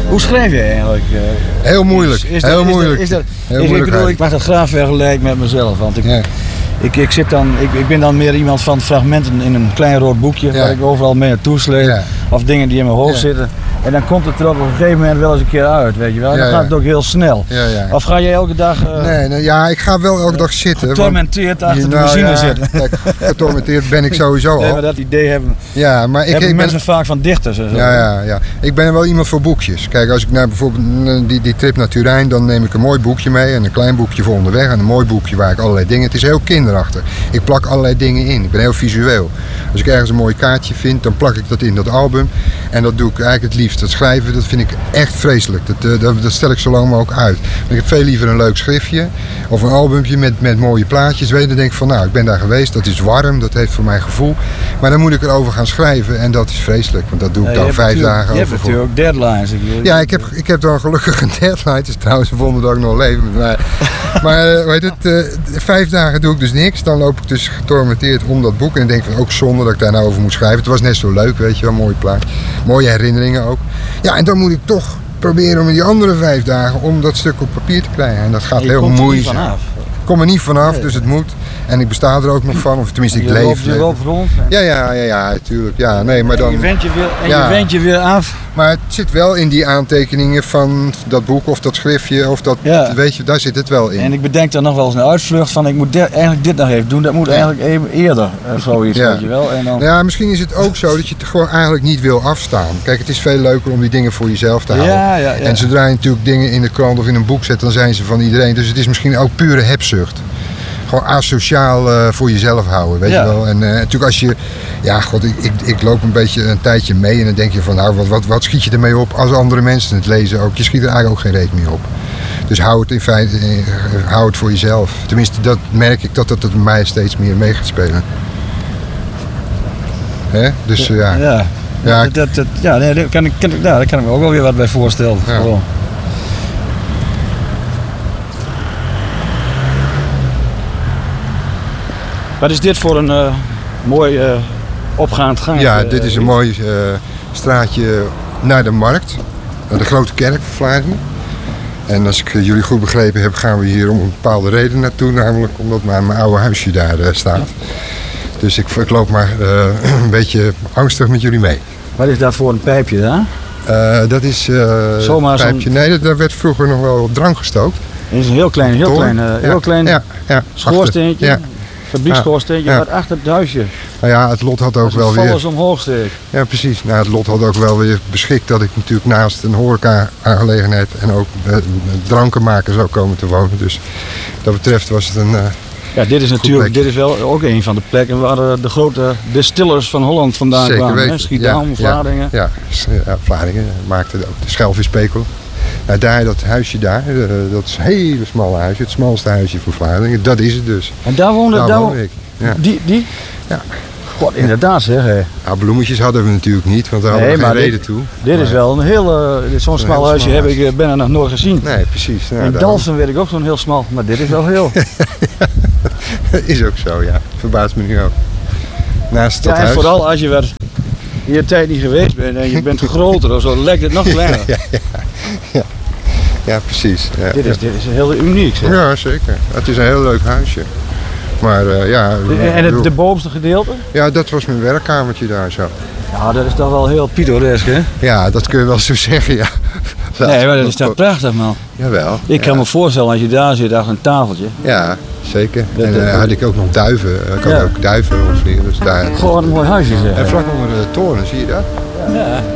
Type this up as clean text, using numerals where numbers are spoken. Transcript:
Hoe schrijf je eigenlijk? Heel moeilijk. Heel moeilijk. Ik mag dat graag vergelijken met mezelf. Want ik ben dan meer iemand van fragmenten in een klein rood boekje. Waar ik overal mee naartoe sleep. Ja. Of dingen die in mijn hoofd zitten. En dan komt het er op een gegeven moment wel eens een keer uit, weet je wel. Dan gaat het ook heel snel. Of ga je elke dag... ik ga wel elke dag zitten. Getormenteerd achter de machine zitten. Kijk, getormenteerd ben ik sowieso al. Nee, maar dat idee hebben, ik mensen vaak van dichters en zo. Ja. Ik ben wel iemand voor boekjes. Kijk, als ik bijvoorbeeld die trip naar Turijn, dan neem ik een mooi boekje mee. En een klein boekje voor onderweg. En een mooi boekje waar ik allerlei dingen... Het is heel kinderachtig. Ik plak allerlei dingen in. Ik ben heel visueel. Als ik ergens een mooi kaartje vind, dan plak ik dat in dat album. En dat doe ik eigenlijk het liefst. Dat schrijven, dat vind ik echt vreselijk. Dat stel ik zo lang mogelijk uit. Ik heb veel liever een leuk schriftje of een albumpje met mooie plaatjes. Dan denk ik van, nou, ik ben daar geweest. Dat is warm, dat heeft voor mij gevoel. Maar dan moet ik erover gaan schrijven en dat is vreselijk. Want dat doe ik dan 5 dagen over. Je hebt natuurlijk ook deadlines. Ja, ik heb dan gelukkig een deadline. Het is trouwens een wonder dat ik nog leef. Maar 5 dagen doe ik dus niks. Dan loop ik dus getormenteerd om dat boek. En ik denk van, ook zonde dat ik daar nou over moet schrijven. Het was net zo leuk, weet je wel, mooie plaat. Mooie herinneringen ook. Ja, en dan moet ik toch proberen om in die andere 5 dagen om dat stuk op papier te krijgen. En dat gaat heel moeilijk. Ik kom er niet vanaf, dus het moet. En ik besta er ook nog van, of tenminste ik leef. Je loopt rond. Ja, natuurlijk. Ja, nee, maar dan... Je went je weer af. Maar het zit wel in die aantekeningen van dat boek of dat schriftje of dat, weet je, daar zit het wel in. En ik bedenk dan nog wel eens een uitvlucht van ik moet eigenlijk dit nog even doen. Dat moet eigenlijk even eerder, zoiets, weet je wel. En dan... Ja, misschien is het ook zo dat je het gewoon eigenlijk niet wil afstaan. Kijk, het is veel leuker om die dingen voor jezelf te houden. Ja. En zodra je natuurlijk dingen in de krant of in een boek zet, dan zijn ze van iedereen. Dus het is misschien ook pure hebzucht. Gewoon asociaal voor jezelf houden, weet je wel. En natuurlijk als je... Ja, god, ik loop een beetje een tijdje mee en dan denk je van... Nou, wat schiet je ermee op als andere mensen het lezen ook? Je schiet er eigenlijk ook geen reet meer op. Dus hou het in feite hou het voor jezelf. Tenminste, dat merk ik dat het bij mij steeds meer mee gaat spelen. Hè? Dus ja. Daar kan ik me ook wel weer wat bij voorstellen. Ja. Wat is dit voor een mooi opgaand gang? Ja, dit is een mooi straatje naar de markt. Naar de grote kerk van Vlaardingen. En als ik jullie goed begrepen heb, gaan we hier om een bepaalde reden naartoe. Namelijk omdat mijn oude huisje daar staat. Dus ik loop maar een beetje angstig met jullie mee. Wat is dat voor een pijpje daar? Dat is een pijpje. Nee, daar werd vroeger nog wel drank gestookt. Het is een heel klein schoorsteentje. Ja. Fabriekschoorsteentje, wat achter het huisje. Nou ja, het lot had ook wel weer... Alles omhoog steekt. Ja, precies. Nou, het lot had ook wel weer beschikt dat ik natuurlijk naast een horeca-aangelegenheid en ook drankenmaker zou komen te wonen. Dus wat dat betreft was het een... Ja, dit is wel ook een van de plekken waar de grote distillers van Holland vandaan kwamen. Schiedam, Vlaardingen. Ja, Vlaardingen maakte ook de Schelvispekelen. Nou, daar, dat huisje daar, dat is een hele smalle huisje, het smalste huisje voor Vlaardingen, dat is het dus. En daar woonde ik. Ja. Die? Ja. God, inderdaad zeg. Ja, bloemetjes hadden we natuurlijk niet, want daar hadden we geen reden toe. Dit is wel een heel, zo'n smal huisje heb ik bijna nog nooit gezien. Nee, precies. Nou, in Dalfsen weet ik ook zo'n heel smal, maar dit is wel heel. Is ook zo, ja. Verbaast me nu ook. Naast dat en huis. Vooral als je weer hier tijd niet geweest bent en je bent groter of zo, lijkt het nog kleiner. Ja, precies. Ja, dit is heel uniek, zeg. Ja, zeker. Het is een heel leuk huisje. Maar En de bovenste gedeelte? Ja, dat was mijn werkkamertje daar zo. Ja, dat is toch wel heel pittoresk, hè? Ja, dat kun je wel zo zeggen, ja. Nee, maar dat is toch prachtig, man. Jawel. Ik kan me voorstellen als je daar zit achter een tafeltje. Ja, zeker. En had ik ook nog duiven. Ik had ook duiven rondvliegen. Dus daar... Gewoon een mooi huisje, zeg. En vlak onder de toren, zie je dat? Ja.